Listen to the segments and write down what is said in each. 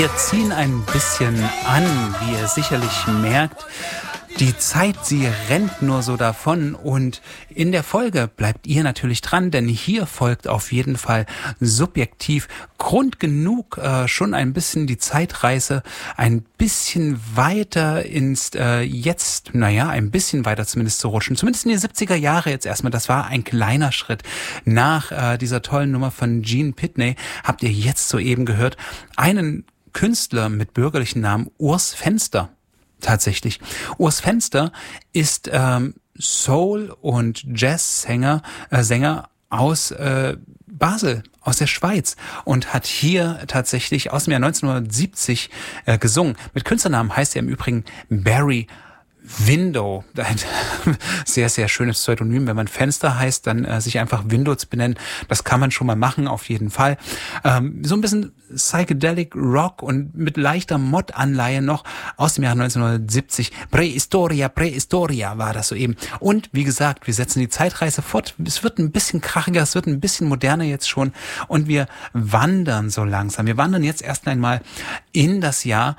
Wir ziehen ein bisschen an, wie ihr sicherlich merkt. Die Zeit, sie rennt nur so davon und in der Folge bleibt ihr natürlich dran, denn hier folgt auf jeden Fall subjektiv Grund genug, schon ein bisschen die Zeitreise ein bisschen weiter ins jetzt, ein bisschen weiter zumindest zu rutschen. Zumindest in die 70er Jahre jetzt erstmal. Das war ein kleiner Schritt. Nach dieser tollen Nummer von Gene Pitney habt ihr jetzt soeben gehört, einen Künstler mit bürgerlichen Namen Urs Fenster. Tatsächlich. Urs Fenster ist Soul- und Jazz-Sänger aus Basel, aus der Schweiz und hat hier tatsächlich aus dem Jahr 1970 gesungen. Mit Künstlernamen heißt er im Übrigen Barry Window, ein sehr, sehr schönes Pseudonym. Wenn man Fenster heißt, dann sich einfach Window zu benennen, das kann man schon mal machen, auf jeden Fall. So ein bisschen Psychedelic Rock und mit leichter Mod-Anleihe noch aus dem Jahr 1970. Prähistoria war das soeben. Und wie gesagt, wir setzen die Zeitreise fort. Es wird ein bisschen krachiger, es wird ein bisschen moderner jetzt schon und wir wandern so langsam. Wir wandern jetzt erst einmal in das Jahr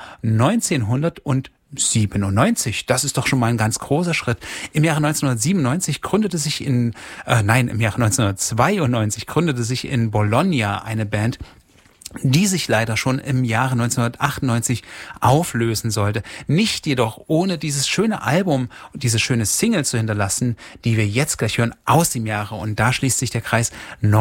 1997. Das ist doch schon mal ein ganz großer Schritt. Im Jahre 1992 gründete sich im Jahre 1992 gründete sich in Bologna eine Band, die sich leider schon im Jahre 1998 auflösen sollte. Nicht jedoch ohne dieses schöne Album und diese schöne Single zu hinterlassen, die wir jetzt gleich hören aus dem Jahre. Und da schließt sich der Kreis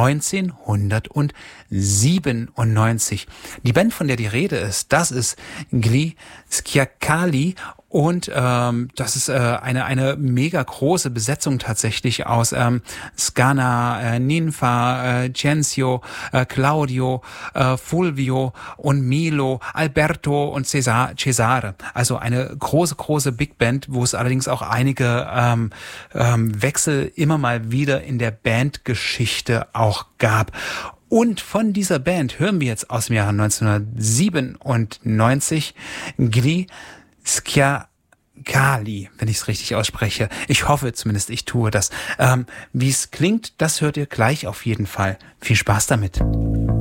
1997. Die Band, von der die Rede ist, das ist Gli Schiacali. Und das ist eine mega große Besetzung tatsächlich aus Scana, Ninfa, Cenzio, Claudio, Fulvio und Milo, Alberto und Cesare. Also eine große Big Band, wo es allerdings auch einige Wechsel immer mal wieder in der Bandgeschichte auch gab. Und von dieser Band hören wir jetzt aus dem Jahre 1997 Gli Schiacali, wenn ich es richtig ausspreche. Ich hoffe zumindest, ich tue das. Wie es klingt, das hört ihr gleich auf jeden Fall. Viel Spaß damit.